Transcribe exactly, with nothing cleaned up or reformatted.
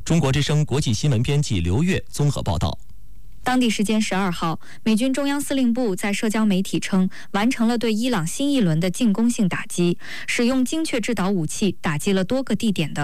中国之声国际新闻编辑刘越综合报道。 当地时间十二号，美军中央司令部在社交媒体称，完成了对伊朗新一轮的进攻性打击，使用精确制导武器打击了多个地点的